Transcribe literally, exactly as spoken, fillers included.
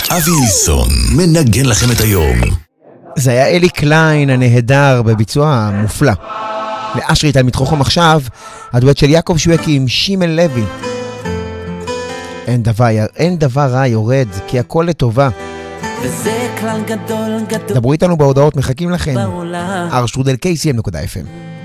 אבי ניסון מנגן לכם את היום. זה היה אלי קליין הנהדר בביצוע מופלא. לאשרית על מתחוכם עכשיו, הדואט של יעקב שויקי עם שימן לוי. אין דבר, אין דבר רע יורד, כי הכל לטובה. וזה כלל גדול גדול דברו איתנו בהודעות, מחכים לכם. בעולם. אר שטרודל קייסי אם נקודה אף אם.